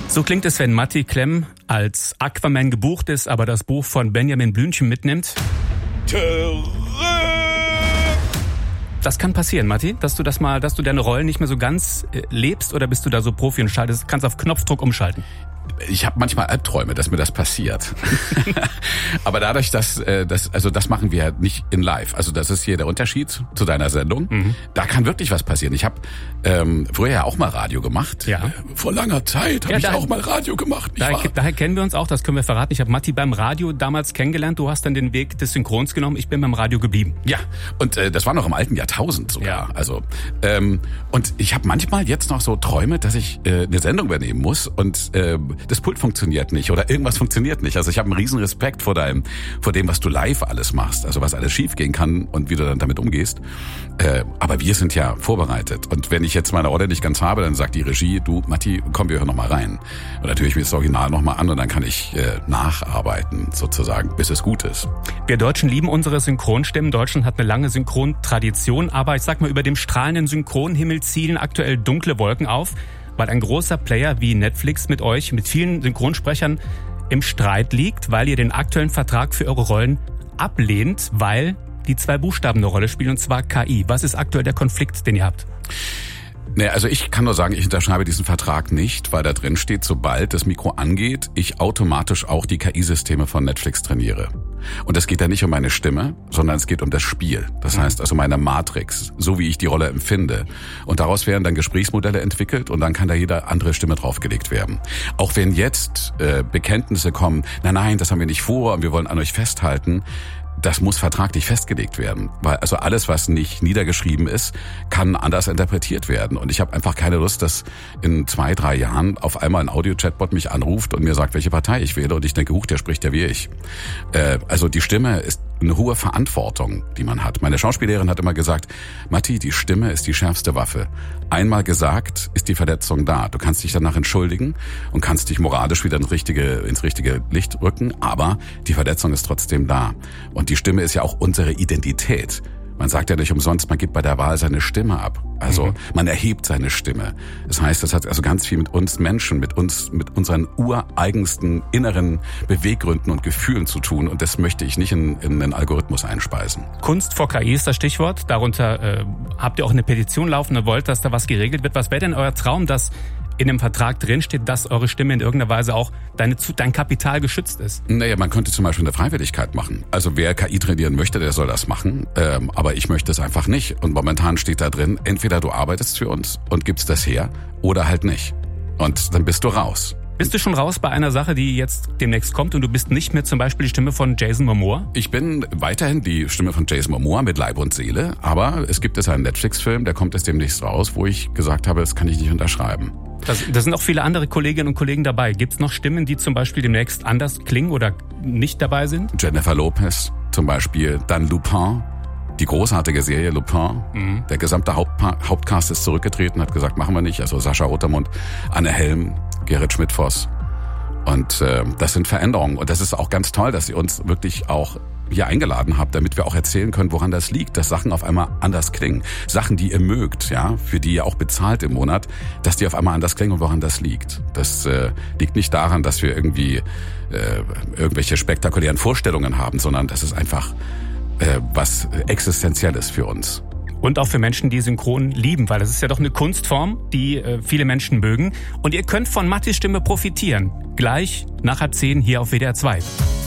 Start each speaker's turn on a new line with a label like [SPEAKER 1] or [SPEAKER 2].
[SPEAKER 1] So klingt es, wenn Matti Klemm als Aquaman gebucht ist, aber das Buch von Benjamin Blümchen mitnimmt. Das kann passieren, Matti, dass du deine Rollen nicht mehr so ganz lebst, oder bist du da so Profi und kannst auf Knopfdruck umschalten?
[SPEAKER 2] Ich habe manchmal Albträume, dass mir das passiert. Aber dadurch, das machen wir nicht in live. Also das ist hier der Unterschied zu deiner Sendung. Mhm. Da kann wirklich was passieren. Ich habe früher ja auch mal Radio gemacht. Ja. Vor langer Zeit habe ich auch mal Radio gemacht.
[SPEAKER 1] Daher kennen wir uns auch, das können wir verraten. Ich habe Matti beim Radio damals kennengelernt. Du hast dann den Weg des Synchrons genommen. Ich bin beim Radio geblieben.
[SPEAKER 2] Ja, und das war noch im alten Jahrtausend sogar. Ja. Also und ich habe manchmal jetzt noch so Träume, dass ich eine Sendung übernehmen muss und das Pult funktioniert nicht oder irgendwas funktioniert nicht. Also ich habe einen riesen Respekt vor dem, was du live alles machst, also was alles schief gehen kann und wie du dann damit umgehst. Aber wir sind ja vorbereitet. Und wenn ich jetzt meine Rolle nicht ganz habe, dann sagt die Regie, du Matti, komm, wir hören noch mal rein. Und natürlich mir das Original noch mal an und dann kann ich nacharbeiten sozusagen, bis es gut ist.
[SPEAKER 1] Wir Deutschen lieben unsere Synchronstimmen. Deutschland hat eine lange Synchrontradition, aber ich sag mal, über dem strahlenden Synchronhimmel zielen aktuell dunkle Wolken auf, weil ein großer Player wie Netflix mit euch, mit vielen Synchronsprechern im Streit liegt, weil ihr den aktuellen Vertrag für eure Rollen ablehnt, weil die 2 Buchstaben eine Rolle spielen, und zwar KI. Was ist aktuell der Konflikt, den ihr habt?
[SPEAKER 2] Nee, also ich kann nur sagen, ich unterschreibe diesen Vertrag nicht, weil da drin steht, sobald das Mikro angeht, ich automatisch auch die KI-Systeme von Netflix trainiere. Und es geht ja nicht um meine Stimme, sondern es geht um das Spiel. Das heißt also meine Matrix, so wie ich die Rolle empfinde. Und daraus werden dann Gesprächsmodelle entwickelt und dann kann da jede andere Stimme draufgelegt werden. Auch wenn jetzt Bekenntnisse kommen, nein, das haben wir nicht vor und wir wollen an euch festhalten, das muss vertraglich festgelegt werden, weil also alles, was nicht niedergeschrieben ist, kann anders interpretiert werden. Und ich habe einfach keine Lust, dass in 2-3 Jahren auf einmal ein Audio-Chatbot mich anruft und mir sagt, welche Partei ich wähle, und ich denke, der spricht ja wie ich. Also die Stimme ist eine hohe Verantwortung, die man hat. Meine Schauspiellehrerin hat immer gesagt, Matti, die Stimme ist die schärfste Waffe. Einmal gesagt, ist die Verletzung da. Du kannst dich danach entschuldigen und kannst dich moralisch wieder ins richtige Licht rücken, aber die Verletzung ist trotzdem da. Und die Stimme ist ja auch unsere Identität. Man sagt ja nicht umsonst, man gibt bei der Wahl seine Stimme ab. Also man erhebt seine Stimme. Das heißt, das hat also ganz viel mit uns Menschen, mit unseren ureigensten inneren Beweggründen und Gefühlen zu tun. Und das möchte ich nicht in einen Algorithmus einspeisen.
[SPEAKER 1] Kunst vor KI ist das Stichwort. Darunter habt ihr auch eine Petition laufen und wollt, dass da was geregelt wird. Was wäre denn euer Traum, dass in dem Vertrag drinsteht, dass eure Stimme in irgendeiner Weise auch dein Kapital geschützt ist?
[SPEAKER 2] Naja, man könnte zum Beispiel eine Freiwilligkeit machen. Also wer KI trainieren möchte, der soll das machen. Aber ich möchte es einfach nicht. Und momentan steht da drin, entweder du arbeitest für uns und gibst das her oder halt nicht. Und dann bist du raus.
[SPEAKER 1] Bist du schon raus bei einer Sache, die jetzt demnächst kommt, und du bist nicht mehr zum Beispiel die Stimme von Jason Momoa?
[SPEAKER 2] Ich bin weiterhin die Stimme von Jason Momoa mit Leib und Seele, aber es gibt einen Netflix-Film, der kommt jetzt demnächst raus, wo ich gesagt habe, das kann ich nicht unterschreiben.
[SPEAKER 1] Da sind auch viele andere Kolleginnen und Kollegen dabei. Gibt es noch Stimmen, die zum Beispiel demnächst anders klingen oder nicht dabei sind?
[SPEAKER 2] Jennifer Lopez zum Beispiel, dann Lupin, die großartige Serie Lupin. Mhm. Der gesamte Hauptcast ist zurückgetreten, hat gesagt, machen wir nicht. Also Sascha Rotermund, Anne Helm, Gerrit Schmidt-Voss. Und das sind Veränderungen. Und das ist auch ganz toll, dass ihr uns wirklich auch hier eingeladen habt, damit wir auch erzählen können, woran das liegt, dass Sachen auf einmal anders klingen. Sachen, die ihr mögt, ja, für die ihr auch bezahlt im Monat, dass die auf einmal anders klingen und woran das liegt. Das liegt nicht daran, dass wir irgendwie irgendwelche spektakulären Vorstellungen haben, sondern das ist einfach was Existenzielles für uns.
[SPEAKER 1] Und auch für Menschen, die Synchron lieben, weil das ist ja doch eine Kunstform, die viele Menschen mögen. Und ihr könnt von Mattis Stimme profitieren. Gleich nach 10 hier auf WDR 2.